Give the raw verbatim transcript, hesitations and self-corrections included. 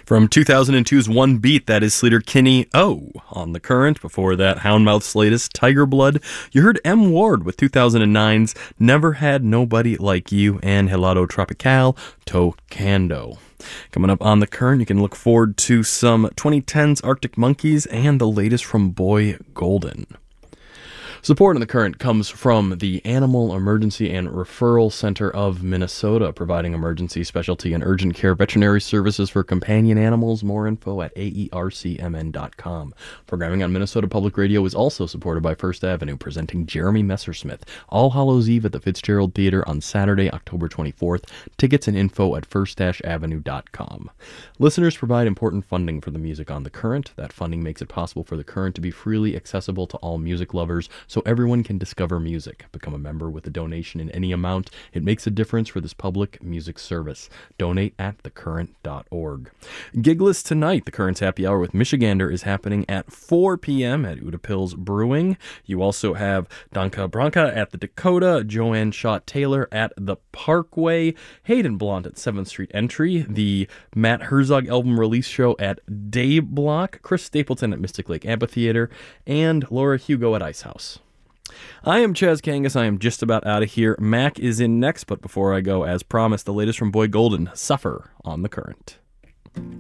From two thousand two's One Beat, that is Sleater Kinney O on The Current. Before that, Houndmouth's latest, Tiger Blood. You heard M. Ward with two thousand nine's Never Had Nobody Like You and Helado Tropical, Tocando. Coming up on The Current, you can look forward to some twenty ten's Arctic Monkeys and the latest from Boy Golden. Support in The Current comes from the Animal Emergency and Referral Center of Minnesota, providing emergency, specialty, and urgent care veterinary services for companion animals. More info at A E R C M N dot com. Programming on Minnesota Public Radio is also supported by First Avenue, presenting Jeremy Messersmith, All Hallows Eve at the Fitzgerald Theater on Saturday, October twenty-fourth. Tickets and info at first avenue dot com. Listeners provide important funding for the music on The Current. That funding makes it possible for The Current to be freely accessible to all music lovers, so everyone can discover music. Become a member with a donation in any amount. It makes a difference for this public music service. Donate at the current dot org. Gigless tonight, The Current's Happy Hour with Michigander is happening at four p.m. at Udapills Brewing. You also have Danka Branca at the Dakota, Joanne Schott Taylor at the Parkway, Hayden Blount at seventh Street Entry, the Matt Herzog album release show at Day Block, Chris Stapleton at Mystic Lake Amphitheater, and Laura Hugo at Ice House. I am Chaz Kangas. I am just about out of here. Mac is in next, but before I go, as promised, the latest from Boy Golden, Suffer on The Current.